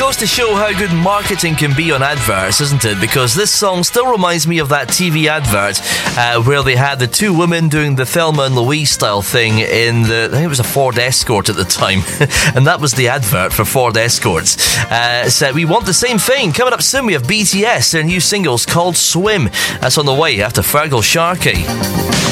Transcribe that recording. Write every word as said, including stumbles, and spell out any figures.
goes to show how good marketing can be on adverts, isn't it? Because this song still reminds me of that T V advert uh, where they had the two women doing the Thelma and Louise style thing in the, I think it was a Ford Escort at the time, and that was the advert for Ford Escorts. Uh, so we want the same thing. Coming up soon, we have B T S. Their new single's called Swim. That's on the way after Fergal Sharkey.